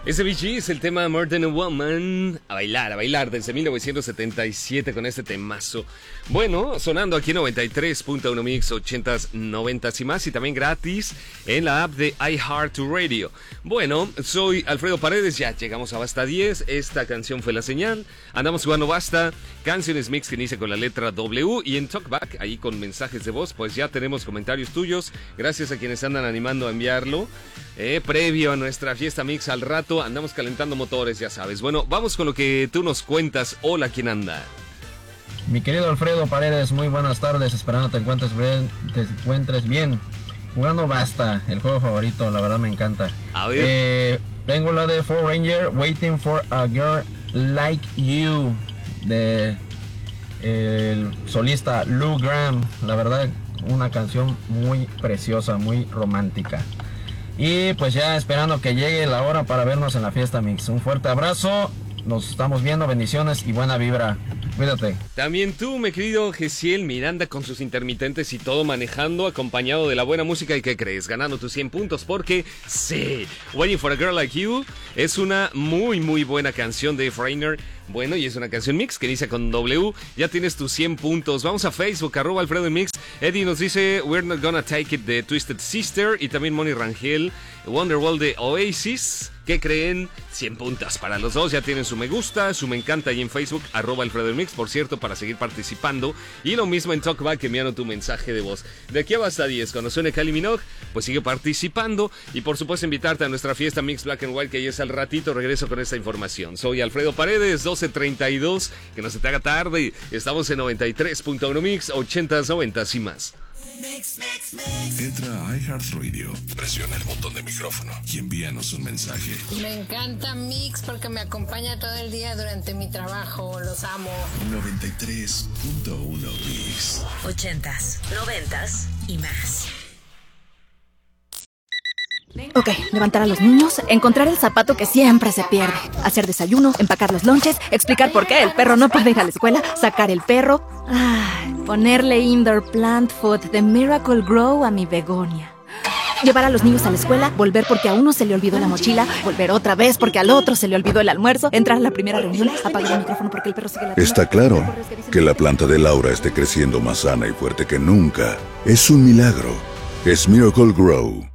Ese Bee Gees es el tema More Than a Woman. A bailar, desde 1977 con este temazo. Bueno, sonando aquí en 93.1 Mix, 80s, 90s y más. Y también gratis en la app de iHeartRadio. Bueno, soy Alfredo Paredes, ya llegamos a Basta 10. Esta canción fue la señal. Andamos jugando Basta, canciones mix que inicia con la letra W. Y en Talkback, ahí con mensajes de voz, pues ya tenemos comentarios tuyos. Gracias a quienes andan animando a enviarlo. Previo a nuestra fiesta mix al rato, andamos calentando motores, ya sabes. Bueno, vamos con lo que tú nos cuentas. Hola, ¿quién anda? Mi querido Alfredo Paredes, muy buenas tardes, esperando te encuentres bien. Jugando Basta, el juego favorito, la verdad me encanta. A ver. Tengo la de Four Ranger, Waiting for a Girl Like You, de el solista Lou Gramm. La verdad, una canción muy preciosa, muy romántica. Y pues ya esperando que llegue la hora para vernos en la fiesta mix. Un fuerte abrazo, nos estamos viendo, bendiciones y buena vibra. Cuídate. También tú, mi querido Gesiel Miranda, con sus intermitentes y todo manejando, acompañado de la buena música. ¿Y qué crees? Ganando tus 100 puntos porque sí, Waiting for a Girl Like You es una muy buena canción de Freiner. Bueno, y es una canción mix que inicia con W. Ya tienes tus 100 puntos. Vamos a Facebook, @AlfredoMix. Eddie nos dice We're Not Gonna Take It de Twisted Sister. Y también Moni Rangel, Wonderwall de Oasis. ¿Qué creen? 100 puntos para los dos. Ya tienen su me gusta, su me encanta ahí en Facebook, @AlfredoMix, por cierto, para seguir participando. Y lo mismo en Talkback, enviando tu mensaje de voz. De aquí a Basta 10, cuando suene Kylie Minogue, pues sigue participando. Y por supuesto invitarte a nuestra fiesta Mix Black and White, que ya es al ratito. Regreso con esta información. Soy Alfredo Paredes, 12:32. Que no se te haga tarde. Estamos en 93.1 Mix, 80s, 90s y más. Entra a iHeartRadio, presiona el botón de micrófono y envíanos un mensaje. Me encanta Mix porque me acompaña todo el día durante mi trabajo. Los amo. 93.1 Mix. 80s, 90s y más. Ok, levantar a los niños, encontrar el zapato que siempre se pierde, hacer desayuno, empacar los lonches, explicar por qué el perro no puede ir a la escuela, sacar el perro, ponerle indoor plant food de Miracle Grow a mi begonia. Llevar a los niños a la escuela, volver porque a uno se le olvidó la mochila, volver otra vez porque al otro se le olvidó el almuerzo, entrar a la primera reunión, apagar el micrófono porque el perro sigue la... Está claro que la planta de Laura esté creciendo más sana y fuerte que nunca. Es un milagro. Es Miracle Grow.